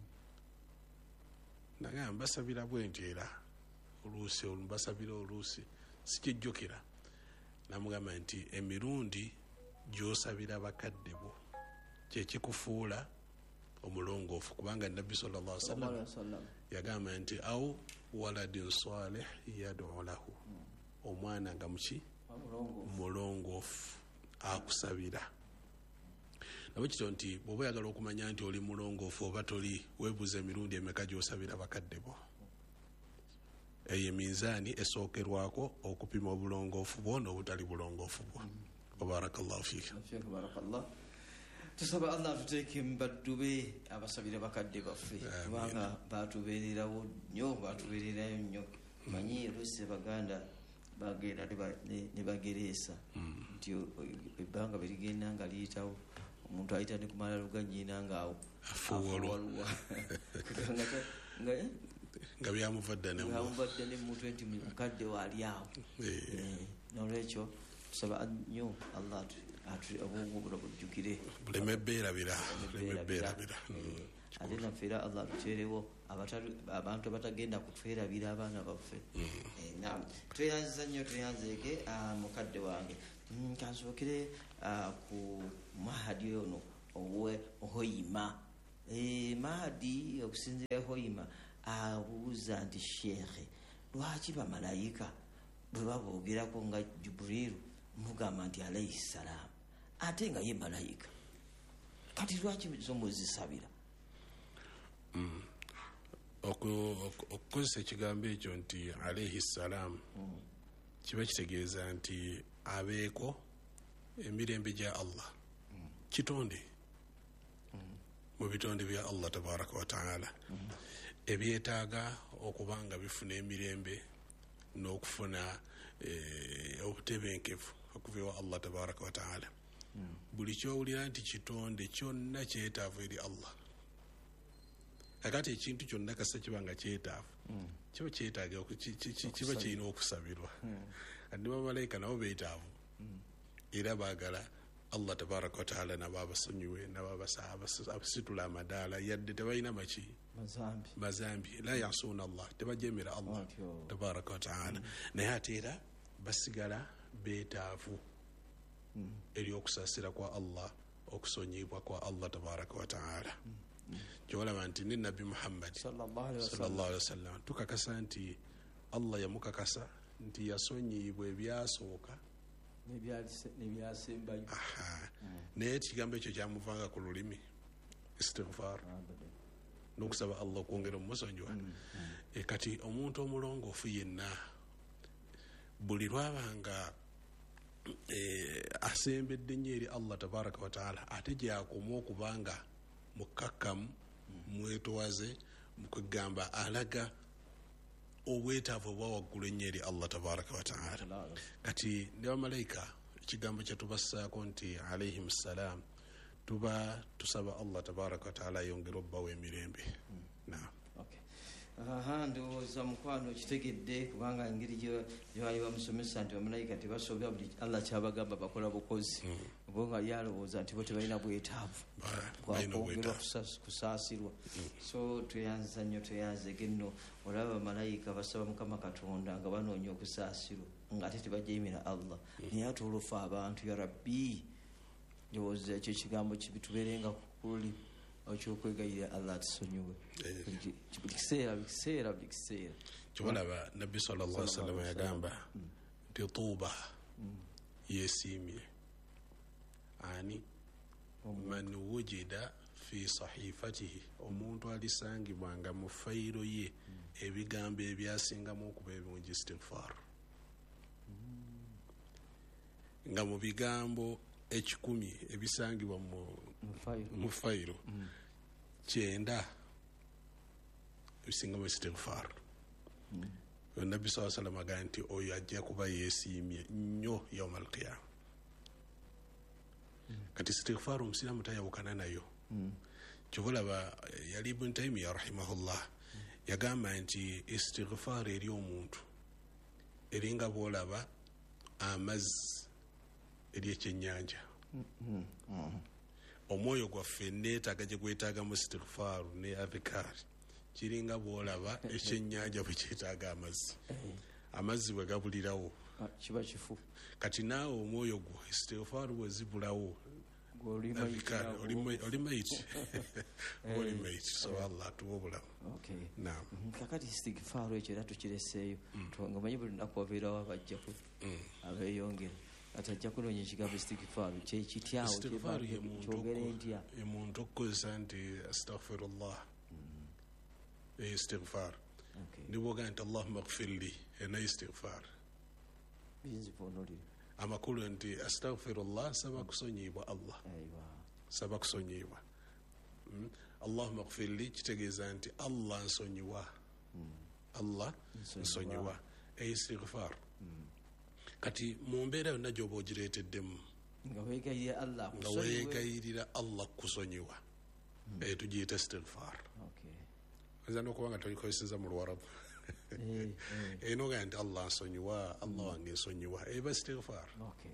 Nagamba mbasabira bwenti, era oluusi mbasabira oluusi sikijjukira. Namugamba nti emirundi gy'osabira bakadde bo kyekikufuula omulongoofu, kubanga Nabbi sallallahu alaihi wasallam yagamba nti au waladin salih yad'u lahu, omwana nga muki? Mulongoofu akusabira. Nabo kityo nti bw'oba oyagala okumanya nti oli mulongoofu oba toli, weebuuza emirundi emeka gy'osabira bakadde bo. Eyo minzaani esookerwako okupima obulongoofu bwo n'obutali bulongoofu bwo. Barakallahu fiik. Barakallah. Tusaba Allah tuteeke mu baddu be abasabira bakadde baffe, kubanga baatubeererawo nnyo, baatubeererayo nnyo. Manyi oluusi Baganda bagenda ne bagereesa nti ebbanga bwe ligenda nga liyitawo omuntu ayita ne kumala luganyiina ngaawo afuwaluwa nga byamuvadde ne muntu nti mukadde waali awo. N'olwekyo tusaba nnyo Allah obwongo bujjukire, buleme beerabira, buleme beerabira. Ate naffe era Allah tuteerewo abantu abatagenda kutwerabira abaana baffe. Tweyanziza nnyo, tweyanzeeke mukadde wange. Mm, kansookere uh, ku mahadi ono owe hoima e, mahadi okusinzira hoima abuuza nti sheekhe lwaki bamalayika bwe baboogerako nga juburiru mugamba nti alaihi salaamu ate nga ye malayika kati lwaki zo muzisabira? mm. okukozesa ekigambo ekyo nti alaihi salaamu mm. kiba kitegeeza nti abeeko emirembe gya allah mm. kitonde mm. mu bitonde bya allah tabaraka wataala mm. ebyetaaga okuba nga bifuna emirembe n'okufuna eh, obutebenkevu okuva ewa allah tabaraka wataala mm. buli kyowulira nti kitonde kyonna kyetaavu eri allah. akati ekintu kyonna kasa kiba nga kyetaavu mm. kiba kyetaaga kiba kirina okusabirwa mm. andi bamalayika nabo beetaavu mm. era baagala allah tabaraka wataala nabo abasonyiwe nabo abasitula amadaala yadde tebalina maki mazambi mazambi la yasuuna allah tebajemera allah tabaraka wataala naye ate era basigala beetaavu mm. eri okusasira kwa allah okusonyibwa kwa allah tabaraka wataala mm. kyolaba nti ne nabbi muhammad sallallahu alaihi wasallam tukakasa nti allah yamukakasa nti yasonyibwa ebyasooka nebyasembayo. naye ekigambo ekyo kyamuvanga ku lulimi istighfar n'okusaba allah okwongera omumusonyiwa. kati omuntu omulongoofu yenna buli lwabanga asembedde nnyo eri allah tabaraka wataala ate gyakoma okubanga mukakkamu mwetowaze mukugamba alaga obwetaavu obwa waggulu ennyo eri allah tabaraka wataala. kati ne bamalayika ekigambo kyetubassaako nti alaihim salaam tuba tusaba allah tabaraka wataala ayongere obbawo emirembe. naam aha ndowooza mukwano kitegedde kubanga engeri gyebali bamusomesa nti bamalayika tebasobola buli allah kyabagamba bakola bukozi bo nga yalowooza nti bo tebalina bwetaavu bwakwongerwa kusaasirwa. so tweyanza nnyo tweyanzege nno olaba bamalayika basaba mukama katonda nga banoonya okusaasirwa nga ate tebajemera allah naye ate olwofa abantu ya rabbi ndowooza ekyo ekigambo kibitubeerenga kuli okyokwegayirira allah atusonyiwe buli kiseera buli kiseera buli kiseera. kyobalaba nabbi sallallahu alaihi wasallam yagamba nti tuuba yesiimye ani man wujida fi sahifatihi omuntu alisangibwanga mu fayiro ye ebigambo ebyasingamu okuba ebirungi istighfar nga mu bigambo ekikumi ebisangibwa mu fayiro kyenda ebisingamu istighfar. nabbi saa sallam agaa nti oyo ajja kuba yeesiimye nnyo yauma alqiyama. kati istighfar omusiraamu tayawukana nayo. kyobulaba yali ibn taimiya rahimahullah yagamba nti istighfar eri omuntu eringa bwolaba amazzi eri ekyennyanja. omwoyo gwaffe neetaaga gye gwetaaga mu istighfaru ne adhikari kiringa bwolaba ekyennyanja bwe kyetaaga amazzi. amazzi bwe gabulirawo kiba kifu. kati naawe omwoyo gwo istighfaru bwe zibulawo oli maiti oli maiti. so allah tuwa obulamu. naam kakati istighfaru ekyo era tukireseeyo nga manyi buli lunaku wabeerawo abajjaku abeeyongera ati ajja kunoonya ekigambo istighfaru kyekityawo kyogere ntya emuntu okukozesa nti astaghfirullah istighfar nibwoga nti allahumma gfirli ena istighfar amakulu nti astaghfirullah saba kusonyibwa allah saba kusonyibwa. allahumma gfirli kitegeeza nti allah nsonyiwa allah nsonyiwa istighfar. kati mu mbeera yonna gyoba ogireeteddemu nga weegayirira allah kusonyiwa tugiyita istighfar. nza n'okubanga togikozeseza mu luwarabu enoga nti allah nsonyiwa allah wange nsonyiwa eba istighfar.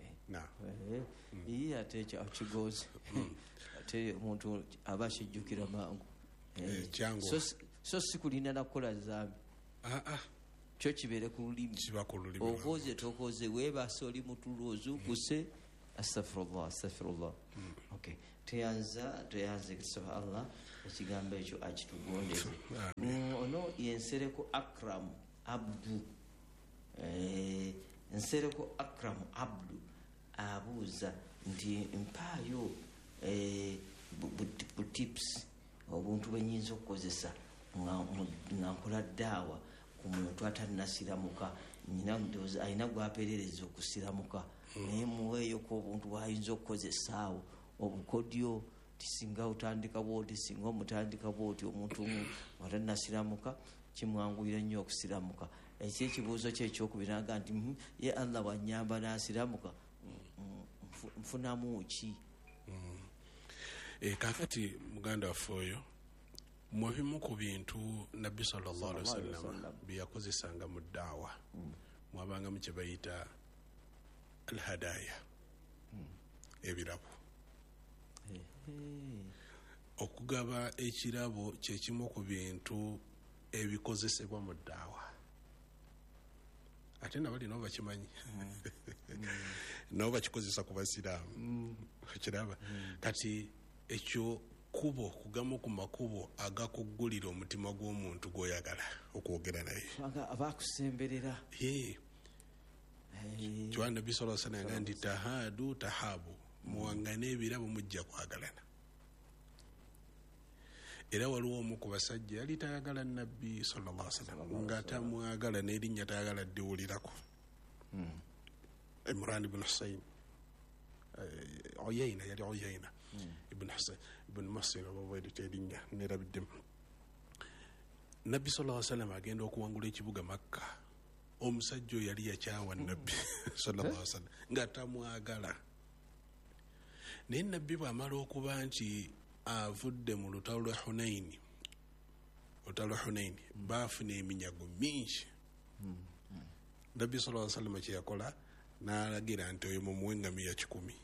iye ate ekyo kigozi ate omuntu aba akijjukira mangu kyangu so si kulinda nakukola zambi kyo kibeere ku lulimi okoze tokoze weebase oli mutulo ozuukuse astafirullah astafirullah okay teyanza teyanze kisaba allah ekigambo ekyo akitugondeze ono yensereko akram abdu eh, nsereko akram abdu abuuza nti mpaayo eh, bu tips obuntu bwenyinza okukozesa nga nkola ddaawa ku muntu atanasiramuka nyina ndowooza alina gwaperereza okusiramuka naye muweeyoko obuntu bwayinza okukozesaawo obukodyo tisinga otandika bwoti singa omutandika bwoti omuntu atanasiramuka kimwanguyira nnyo okusiramuka ekyo ekibuuzo kye ekyokubiraga nti ye allah wanyamba nasiramuka nfunamu ki kakati muganda waffe oyo mubimu ku bintu nabbi sallallahu alaihi wasallam byeyakozesanga mu ddaawa mwabangamu kye bayita alhadaya ebirabo okugaba ekirabo kyekimu ku bintu ebikozesebwa mu ddaawa ate nabali nabo bakimanyi nabo bakikozesa ku basiraamu kiraba kati ekyo kubo kugamu ku makubo agakuggulira omutima gw'omuntu gw'oyagala okwogera naye abakusemberera kiwa nabbi sallallahu alaihi wasallam nti tahadu tahabu muwangane ebirabo mujja kwagalana era waliwo omu ku basajja yali tayagala nabbi sallallahu alaihi wasallam nga tamwagala n'erinnya tayagala ddiwulirako Imran ibn Husayn Uyayna yali Uyayna ibn Husayn ibn Masir abawaidi terinya nerabiddemu nabbi sallallahu alaihi wasallam agenda okuwangula ekibuga Makka omusajja oyo yali yakyawa nabbi sallallahu alaihi wasallam nga tamwagala naye nabbi bw'amala okuba nti avudde mu lutalo lwa Hunaini olutalo lwa Hunaini baafuna eminyago mingi nabbi sallallahu alaihi wasallam kye yakola n'alagira nti oyo mumuwe engamiya kikumi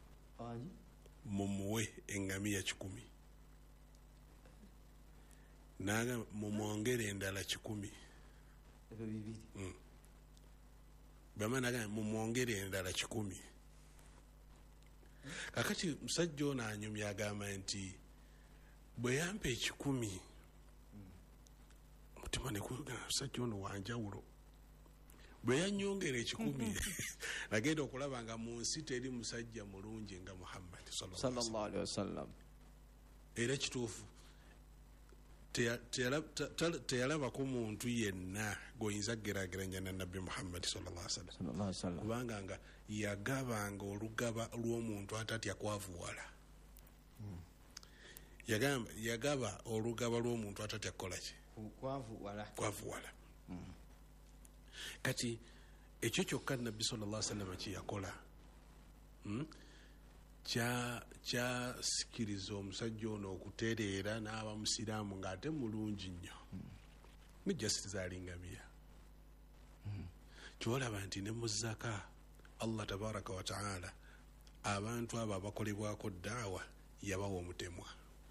mumuwe engamiya kikumi naga mumwongere endala kikumi ebyo bibiri bamanaga mumwongere endala kikumi kakati musajja ono anyumya agamba nti bwe yampa ekikumi mutima nekuga musajja ono wanjawulo bwe yanyongera ekikumi nagenda okulaba nga mu nsi teri musajja mulungi nga Muhammad sallallahu alaihi wasallam era kituufu teyalabako muntu yenna goyinza geraageranya na nabbi Muhammad sallallahu alaihi wasallam kubanga nga yagabanga olugaba lw'omuntu atatya kwavuwala yagamba yagaba olugaba lw'omuntu atatya kukola ki kwavuwala kwavuwala kati ekyo kyokka nabbi sallallahu alaihi wasallam kyeyakola kyasikiriza omusajja ono okutereera n'aba musiraamu ng'ate mulungi nnyo nijjasiriza alingamiya kyolaba nti ne mu zaka allah tabaraka wa taala abantu abo abakolebwako ddaawa yabawa omutemwa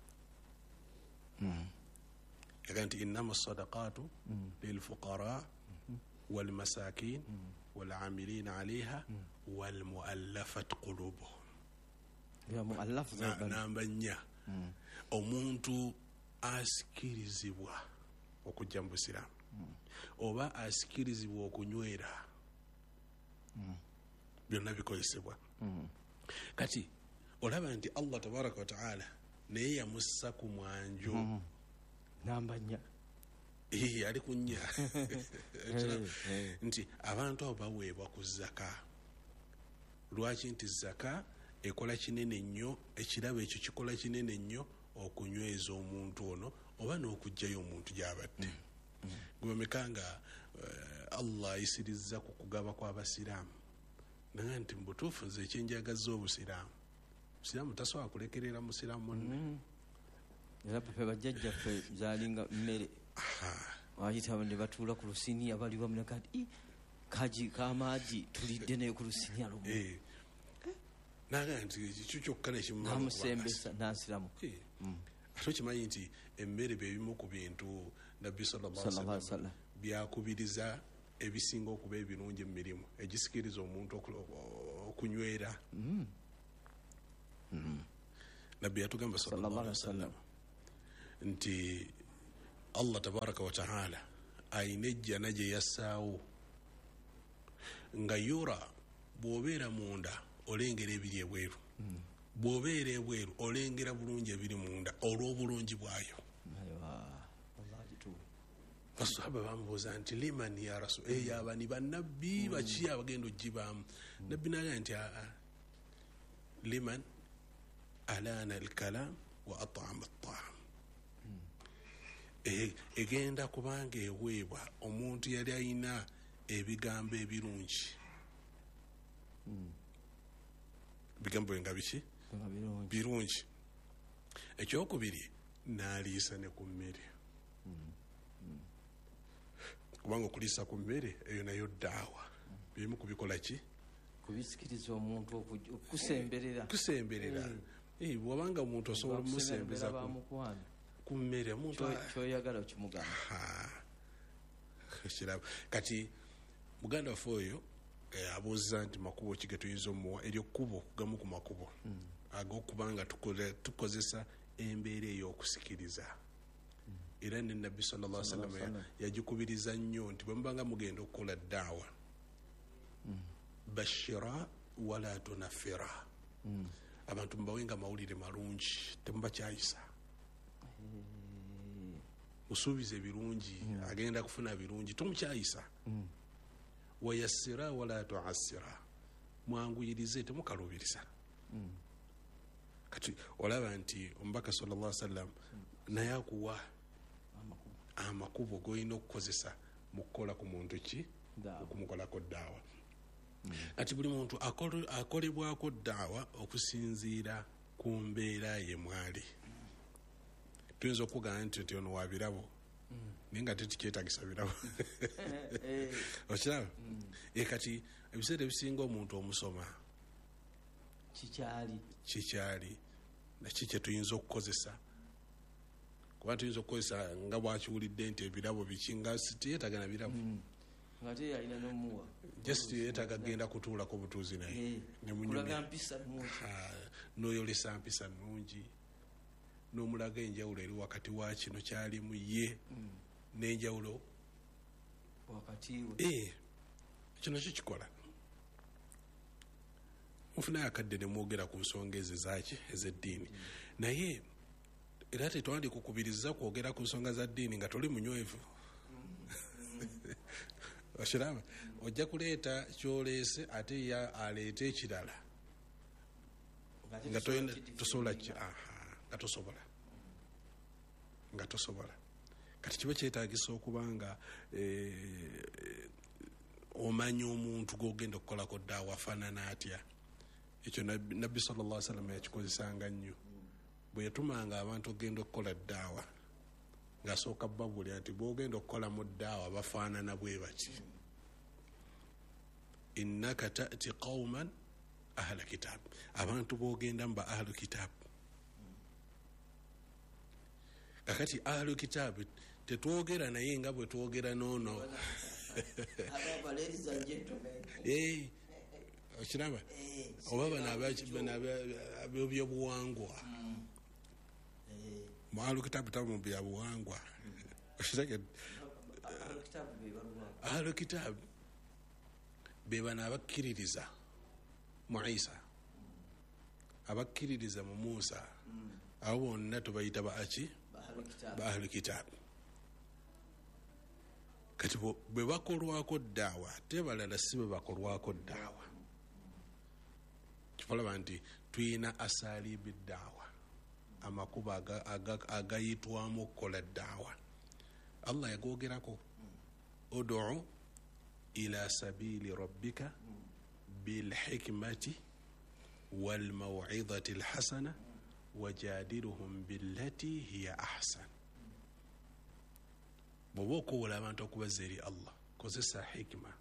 yaga nti innama sadaqatu lilfuqara walmasakin walamilina alaiha walmuallafat qulubuhum namba nnya omuntu asikirizibwa okujja mu busiraamu oba asikirizibwa okunywera byonna bikozesebwa kati olaba nti allah tabaraka wa taala naye yamussa ku mwanjo namba nnya ali ku nnya nti abantu abo baweebwa ku zaka lwaki nti zaka ekola kinene nnyo ekirabo ekyo kikola kinene nnyo okunyweza omuntu ono oba n'okugjayo omuntu gy'abadde gwemekanga allah ayisirizza ku kugaba kw'abasiraamu naye nti mu butuufu nze ekyenjagaza obusiraamu musiraamu tasobola kulekerera musiraamu munne era papa bajjajjaffe zalinga mmere wayitaba ne batuula ku lusiniya bali bamuna kati kaji kamaagi tulidde naye ku lusiniya lumu naga nti ekyo kyokka nekimunamusembesa nasiramu ate okimanyi nti emmere byebimu ku bintu nabbi sallallahu alaihi wasallam byakubiriza ebisinga okuba ebirungi mu mirimu egisikiriza omuntu okunywera. Nabbi yatugamba sallallahu alaihi wasallam nti Allah tabaraka wa taala ayina ejjana gye yassaawo nga yura bw'obeera munda olengera ebiri ebweru, bw'obeera ebweru olengera bulungi ebiri munda olw'obulungi bwayo. Basahaba bamubuuza nti liman ya rasul, eyo abani bannabbi baki abagenda ogibaamu? Nabbi naga nti aa liman alana alkalam wa at'ama at'am, egenda kubanga eweebwa omuntu yali ayina ebigambo ebirungi. Bigambo nga biki? Birungi. Ekyokubiri n'aliisa ne ku mmere, kubanga okuliisa ku mmere eyo nayo ddaawa. Bimu kubikola ki? Kubisikiriza omuntu okusemberera. Kusemberera. Eh, bw'obanga omuntu osobola omusembeza ku mmere omuntu kyoyagala okimugamba. Kiraba kati muganda waffe oyo abuuza nti makubo ki ge tuyinza omuwa. Eryo kkubo kugamu ku makubo ag'okubanga tukozesa embeera ey'okusikiriza. Era ne Nabbi sallallahu alaihi wasallam yagikubiriza nnyo nti bwe mubanga mugenda okukola ddaawa, bashira wala tunafira, abantu mubawenga mawulire malungi, temubakyayisa. Musuubize birungi, agenda kufuna birungi, tumukyayisa. Wayassira wala tuassira, mwanguyirize temukalubiriza. Kati olaba nti omubaka sallallahu alaihi wasallam naye akuwa amakubo goyina okukozesa mu kukola ku muntu ki? Okumukolako ddaawa. Kati buli muntu akolebwako ddaawa okusinziira ku mbeera ye mwali. Tuyinza okugamba nti nti ono wa birabo naye nga tetikyetagisa birabo. Okiraba? E kati ebiseera ebisinga omuntu omusoma kikyali kikyali naki kye tuyinza okukozesa, kuba tuyinza okukozesa nga bwakiwulidde nti ebirabo biki nga sitiyetaga na birabo nga teyalina n'omuwa, just yetaga genda kutuulako butuuzi naye n'oyolesa mpisa nnungi, n'omulaga enjawulo eri wakati wa kino kyalimu ye n'enjawulo wakati we. Eh, kino kikikola. Mufunayo akadde ne mwogera ku nsonga ezo zaki ez'eddiini, naye era tetwandi kukubiriza kwogera ku nsonga za ddiini nga toli munywevu. Okiraba? Ojja kuleeta kyoleese ate ya aleete ekirala nga tosobola nga tosobola nga tosobola. Kati kiba kyetaagisa okuba nga omanya omuntu gw'ogenda okukolako ddaawa afaanana atya. Ekyo Nabbi sallallahu alaihi wasallam yakikozesanga nnyo. Bwe yatumanga abantu ogenda okukola ddaawa ng'asooka babulya nti bw'ogenda okukolamu ddaawa bafaanana bwe baki. Innaka ta'ti qauman ahla kitab, abantu b'ogenda mba ahlu kitab. Kakati ahlu kitab tetwogera naye nga bwe twogera noono. Eh, okiraba? Oba bano ab'ebyobuwangwa. Mu ahlu kitab tamu byabuwangwa. Ahlu kitab be bano abakkiririza mu Isa, abakkiririza mu Musa, abo bonna tubayita baaki? Ba ahlu kitab. Kati bwe bakolwako ddaawa ate balala si bwe bakolwako ddaawa. Kifalaba nti tuyina asaalibi ddaawa, amakubo agayitwamu okukola ddaawa. Allah yagoogerako, ud'u ila sabili rabbika bilhikmati walmaw'idhati alhasana wajadiluhum billati hiya ahsan. Bw'oba okoola abantu okubaza eri Allah, kozesa hikima.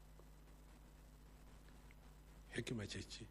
Hikima kyeki?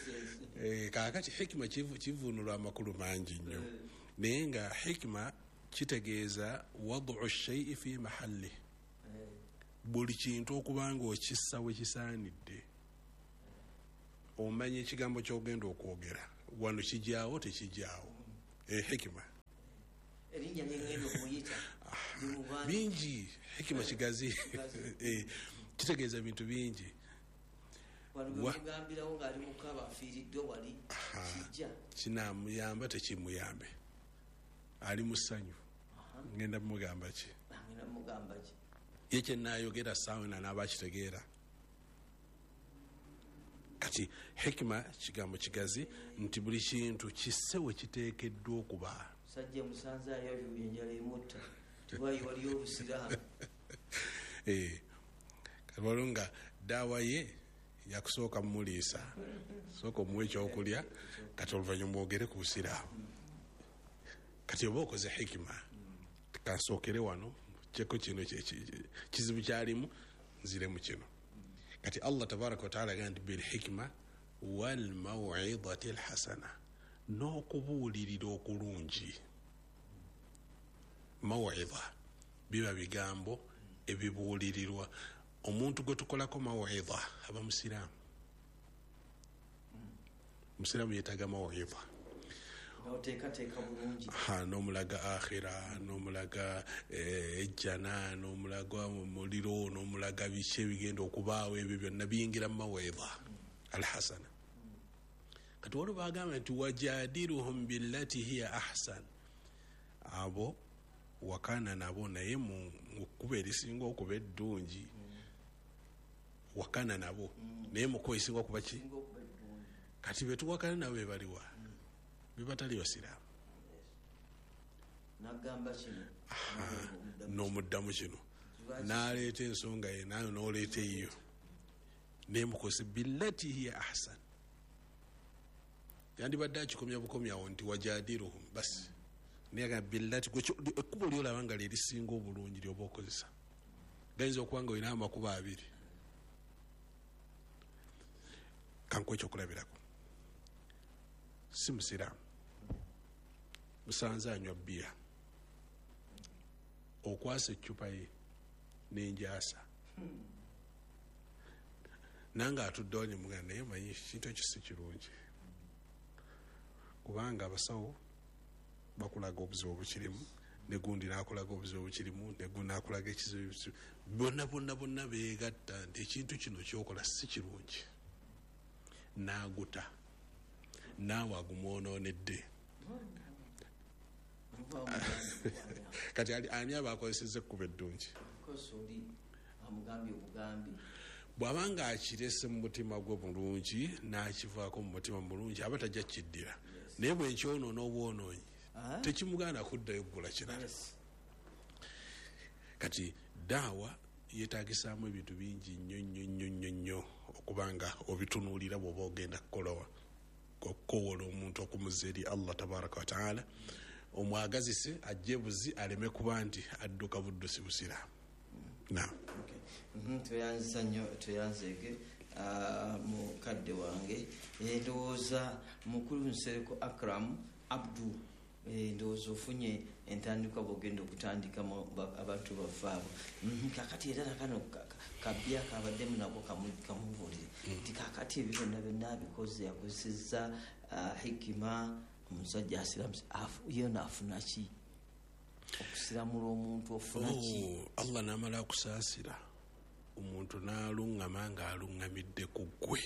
Kaakati hikima kivunulwa amakulu mangi nnyo, naye nga hikima kitegeeza wadu shay'i fi mahalli, buli kintu okubanga okissa we kisaanidde, omanya ekigambo kyogenda okwogera wano kijaawo tekijaawo. Hekima erinnya lyengenda okuyita bingi, hekima kigazi kitegeeza bintu bingi. wamugambirawo ng'ali mukaba afiiriddwe wali kijja kinamuyamba tekimuyambe, ali mu ssanyu ngenda mugamba ki ngenda mugamba ki ye kyenayogera saawena n'abakitegeera. Kati hekima kigambo kigazi nti buli kintu kisse we kiteekeddwa okuba. sajja musanze ayo enjala emutta tiwayi waliyo obusiraamu. Kalwalo nga daawa ye yakusooka mumuliisa, sooka omuwa ekyokulya, kati oluvannyuma ogere ku busiraamu. Kati oba okoze hekima, kansookere wano kyeko kino kizibu kyalimu nzire mu kino. Kati Allah tabaraka wa taala agamba nti bil hikma wal maw'idati al hasana, n'okubuulirira okulungi. Maw'idha biba bigambo ebibuulirirwa. Omuntu gwe tukolako maw'idha aba musiraamu. Musiraamu yeetaaga maw'idha, n'oteekateeka bulungi, n'omulaga akhira, n'omulaga ejjana, n'omulaga muliro, n'omulaga biki ebigenda okubaawo, ebyo byonna biyingira mu maw'idha alhasana. Kati waliwo bagamba nti wajadiruhum billati hiya ahsan, abo wakana nabo naye mu kkuba erisinga okuba eddungi. Wakana nabo naye mu kkuba erisinga okuba ki? Kati betuwakana nabo bebaliwa bebatali basiraamu. Nagamba kino n'omuddamu kino n'aleeta ensonga ye nayo n'oleeta eyo nemukoze billati hiya ahsan. Yandibadde akikomya bukomyawo nti wajadiruhum basi naye agamba billati ekkubo lyolaba nga lyerisinga obulungi lyoba okozesa. Gayinza okuba nga olina amakubo abiri. Kankuwa ekyokulabirako, si musiraamu musanze anywa bbiya, okwasa eccupa ye n'enjaasa, nange atuddewo ne mugamba naye manyi ekintu ekyo si kirungi, kubanga abasawo bakulaga obuzibu obukirimu, ne gundi n'akulaga obuzibu obukirimu, ne gundi n'akulaga ekizibu, bonna bonna bonna beegatta nti ekintu kino kyokola si kirungi, n'aguta naawe agumwonoonedde. Kati ani aba akozesezza ekkuba eddungi? Bw'abanga akirese mu mutima gwe bulungi n'akivaako mu mutima mulungi aba tajja kiddira, naye bwe nkyonoona obwonoonyi tekimugaana kuddayo ggula kirala. Kati daawa yeetagisaamu ebintu bingi nnyo nnyo nnyo nnyo nnyo okubanga obitunuulira bw'oba ogenda kukolawa okukowola omuntu okumuzza eri Allah tabaraka wa taala, omwagazise ajje buzi aleme kuba nti adduka buddusi busiraamu. Naam. Tweyanziza nnyo, tweyanzeege mukadde wange, ndowooza mukulu Nsereko Akram Abdu, ndowooza ofunye entandikwa bw'ogenda okutandikamu abantu baffe abo. Kakati era nakano kabya kabaddemu nako kamubuulire nti kakati ebyo byonna byonna abikoze akozesezza hikima, omusajja asiramu yona afuna ki? Okusiramula omuntu ofuna ki? Allah n'amala akusaasira omuntu n'aluŋŋama ng'aluŋŋamidde ku ggwe.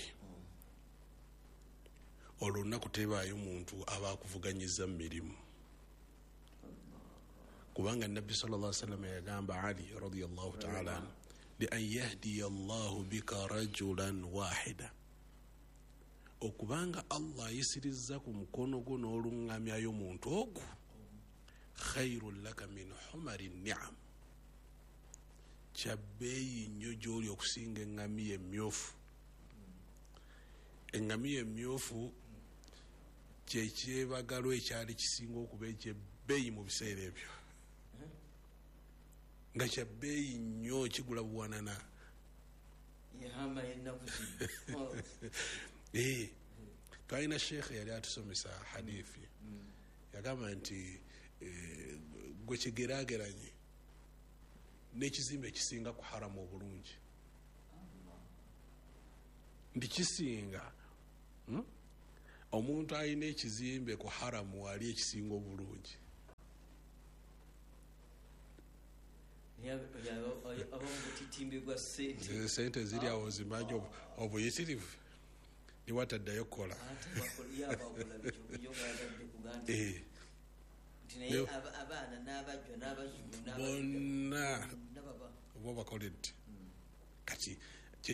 Olwo olunaku tebaayo muntu aba akuvuganyiza mu mirimu, kubanga Nabbi sallallahu alaihi wasallam yagamba Ali radiyallahu ta'ala anhu li an yahdiya Allahu bika rajulan wahida, okubanga Allah ayisirizza ku mukono gwo n'oluŋŋamyayo omuntu ogwo, khairun laka min humari ni'am, kyabbeeyi nnyo gy'oli okusinga eŋŋamiya emmyufu. Eŋŋamiya emmyufu kyekyebagalo ekyali kisinga okuba ekyebbeeyi mu biseera ebyo, nga kyabbeeyi nnyo kigula buwanana. Twalina sheekhe yali atusomesa hadithi, yagamba nti gwe kigeraageranye n'ekizimbe ekisinga ku haramu obulungi ndikisinga hmm? omuntu alina ekizimbe ku haramu wali ekisinga obulungi sente ziri awo zimanyi obuyitirivu niwataddayo kukola bonna oba bakoledde kati